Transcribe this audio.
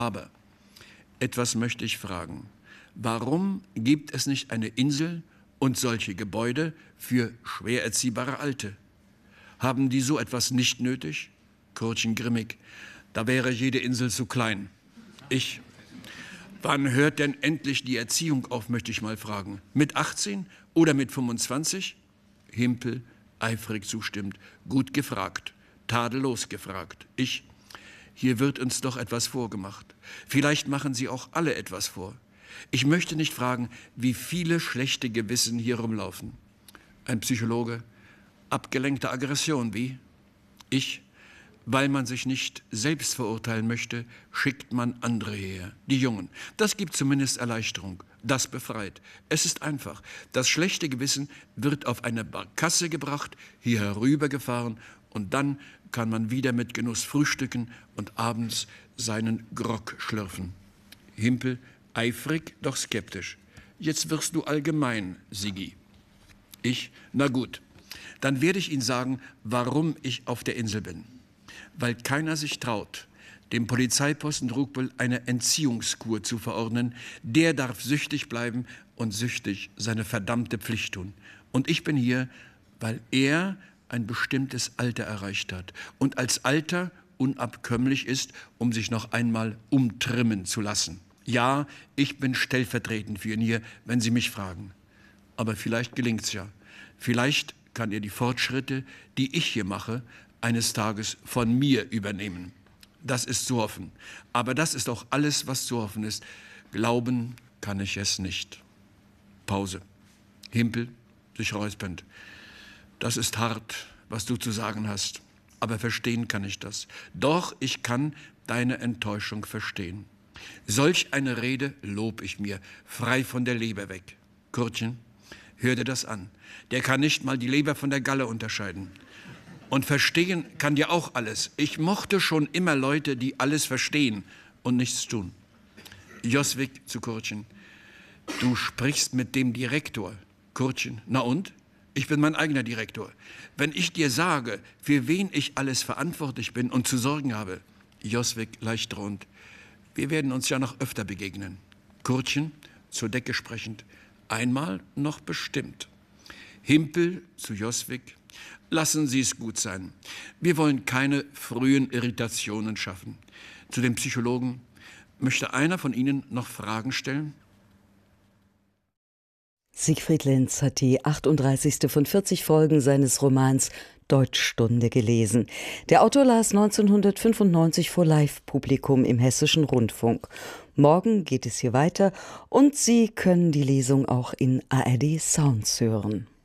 Aber etwas möchte ich fragen. Warum gibt es nicht eine Insel und solche Gebäude für schwer erziehbare Alte? Haben die so etwas nicht nötig? Kurtchen grimmig. Da wäre jede Insel zu klein. Ich. Wann hört denn endlich die Erziehung auf, möchte ich mal fragen. Mit 18 oder mit 25? Himpel eifrig zustimmt. Gut gefragt. Tadellos gefragt. Ich. Hier wird uns doch etwas vorgemacht. Vielleicht machen Sie auch alle etwas vor. Ich möchte nicht fragen, wie viele schlechte Gewissen hier rumlaufen. Ein Psychologe. Abgelenkte Aggression, wie? Ich. Weil man sich nicht selbst verurteilen möchte, schickt man andere her, die Jungen. Das gibt zumindest Erleichterung. Das befreit. Es ist einfach. Das schlechte Gewissen wird auf eine Barkasse gebracht, hier herübergefahren und dann kann man wieder mit Genuss frühstücken und abends seinen Grog schlürfen. Himpel, eifrig, doch skeptisch. Jetzt wirst du allgemein, Siggi. Ich, na gut, dann werde ich Ihnen sagen, warum ich auf der Insel bin. Weil keiner sich traut, dem Polizeiposten Ruckbüll eine Entziehungskur zu verordnen. Der darf süchtig bleiben und süchtig seine verdammte Pflicht tun. Und ich bin hier, weil er ein bestimmtes Alter erreicht hat und als Alter unabkömmlich ist, um sich noch einmal umtrimmen zu lassen. Ja, ich bin stellvertretend für ihn hier, wenn Sie mich fragen. Aber vielleicht gelingt's ja. Vielleicht kann er die Fortschritte, die ich hier mache, eines Tages von mir übernehmen. Das ist zu hoffen. Aber das ist auch alles, was zu hoffen ist. Glauben kann ich es nicht. Pause. Himpel, sich räuspernd. Das ist hart, was du zu sagen hast. Aber verstehen kann ich das. Doch ich kann deine Enttäuschung verstehen. Solch eine Rede lob ich mir, frei von der Leber weg. Kurtchen, hör dir das an. Der kann nicht mal die Leber von der Galle unterscheiden. Und verstehen kann ja auch alles. Ich mochte schon immer Leute, die alles verstehen und nichts tun. Joswig zu Kurtchen. Du sprichst mit dem Direktor. Kurtchen. Na und? Ich bin mein eigener Direktor. Wenn ich dir sage, für wen ich alles verantwortlich bin und zu sorgen habe. Joswig leicht drohend. Wir werden uns ja noch öfter begegnen. Kurtchen, zur Decke sprechend. Einmal noch bestimmt. Himpel zu Joswig. Lassen Sie es gut sein. Wir wollen keine frühen Irritationen schaffen. Zu den Psychologen. Möchte einer von Ihnen noch Fragen stellen? Siegfried Lenz hat die 38. von 40 Folgen seines Romans Deutschstunde gelesen. Der Autor las 1995 vor Live-Publikum im Hessischen Rundfunk. Morgen geht es hier weiter und Sie können die Lesung auch in ARD Sounds hören.